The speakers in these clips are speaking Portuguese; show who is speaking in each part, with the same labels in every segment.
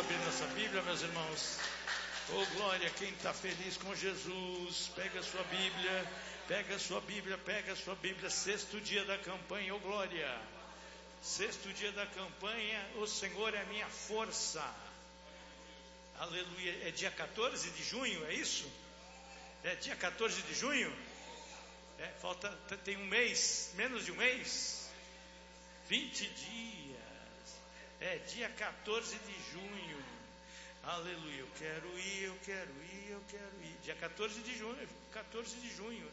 Speaker 1: abrir nossa Bíblia, meus irmãos. Oh, glória, quem está feliz com Jesus, pega a sua Bíblia, pega a sua Bíblia, pega a sua Bíblia. Sexto dia da campanha, oh glória. Sexto dia da campanha, o Senhor é a minha força. Aleluia. É dia 14 de junho, é isso? É dia 14 de junho? Tem um mês, menos de um mês, 20 dias, dia 14 de junho, aleluia, eu quero ir, dia 14 de junho,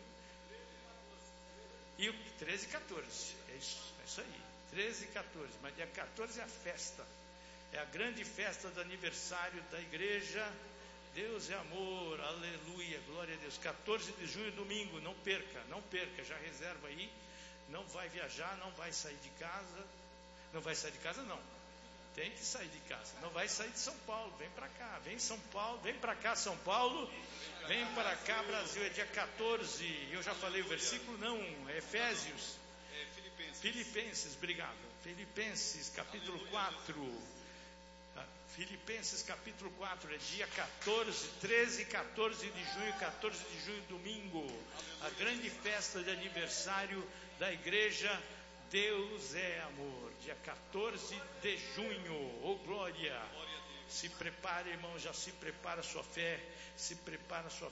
Speaker 1: e 13 e 14, é isso aí, 13 e 14, mas dia 14 é a festa, é a grande festa do aniversário da igreja. Deus é amor, aleluia, glória a Deus. 14 de junho, domingo, não perca, já reserva aí. Não vai viajar, não vai sair de casa. Não vai sair de casa, não. Tem que sair de casa. Não vai sair de São Paulo, vem para cá. Vem São Paulo, vem para cá São Paulo. Vem para cá Brasil, é dia 14. Eu já falei o versículo, não, é Efésios. Filipenses, obrigado. Filipenses, capítulo 4. Filipenses capítulo 4, é dia 14, 13 e 14 de junho, 14 de junho, domingo, a grande festa de aniversário da igreja. Deus é amor, dia 14 de junho, oh glória. Se prepare, irmão, já se prepara a sua fé, prepara a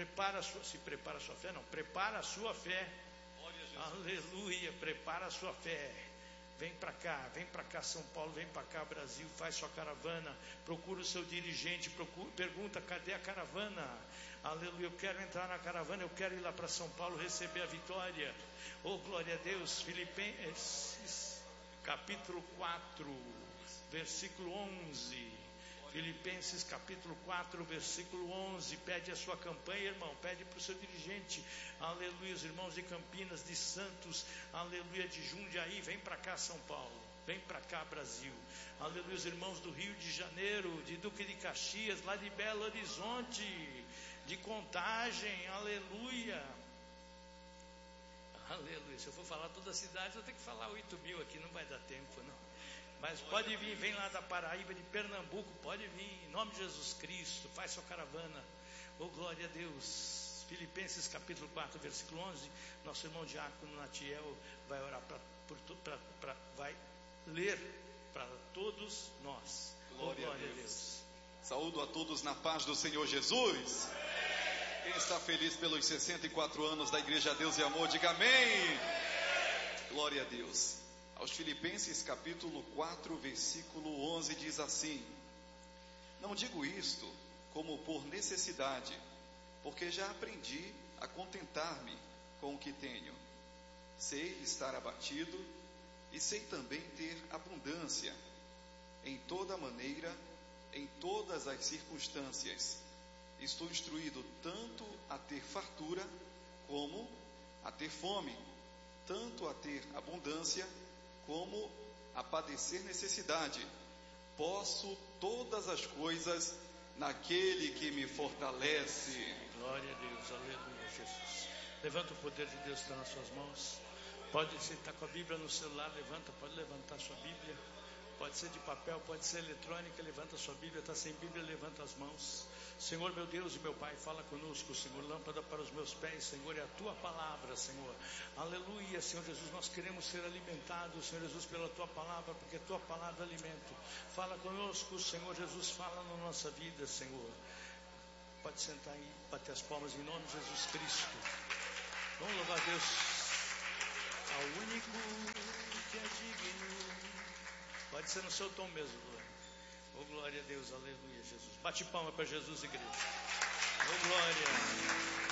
Speaker 1: sua fé, aleluia, prepara a sua fé. Vem para cá São Paulo, vem para cá Brasil, faz sua caravana, procura o seu dirigente, pergunta, cadê a caravana? Aleluia, eu quero entrar na caravana, eu quero ir lá para São Paulo receber a vitória. Oh, glória a Deus. Filipenses, capítulo 4, versículo 11. Filipenses capítulo 4, versículo 11, pede a sua campanha, irmão, pede para o seu dirigente, aleluia, os irmãos de Campinas, de Santos, aleluia, de Jundiaí, vem para cá São Paulo, vem para cá Brasil, aleluia, os irmãos do Rio de Janeiro, de Duque de Caxias, lá de Belo Horizonte, de Contagem, aleluia, se eu for falar toda a cidade, eu tenho que falar 8.000 aqui, não vai dar tempo não. Mas pode vir, vem lá da Paraíba, de Pernambuco, pode vir, em nome de Jesus Cristo, faz sua caravana, oh glória a Deus. Filipenses capítulo 4, versículo 11, nosso irmão diácono Natiel vai orar vai ler para todos nós, glória a Deus.
Speaker 2: Saúdo a todos na paz do Senhor Jesus. Quem está feliz pelos 64 anos da Igreja Deus e Amor, diga amém. Glória a Deus. Aos Filipenses capítulo 4, versículo 11 diz assim: não digo isto como por necessidade, porque já aprendi a contentar-me com o que tenho. Sei estar abatido e sei também ter abundância. Em toda maneira, em todas as circunstâncias, estou instruído tanto a ter fartura como a ter fome, tanto a ter abundância como a padecer necessidade. Posso todas as coisas naquele que me fortalece.
Speaker 1: Glória a Deus, aleluia, Jesus. Levanta, o poder de Deus está nas suas mãos. Pode ser, está com a Bíblia no celular, pode levantar a sua Bíblia. Pode ser de papel, pode ser eletrônica, levanta a sua Bíblia. Está sem Bíblia, levanta as mãos. Senhor, meu Deus e meu Pai, fala conosco, Senhor. Lâmpada para os meus pés, Senhor, é a Tua palavra, Senhor. Aleluia, Senhor Jesus, nós queremos ser alimentados, Senhor Jesus, pela Tua palavra, porque a Tua palavra é alimento. Fala conosco, Senhor Jesus, fala na nossa vida, Senhor. Pode sentar aí, bater as palmas em nome de Jesus Cristo. Vamos louvar a Deus. Ao único que é digno. Pode ser no seu tom mesmo, glória. Oh, glória a Deus, aleluia, Jesus. Bate palma para Jesus, igreja. Oh, glória.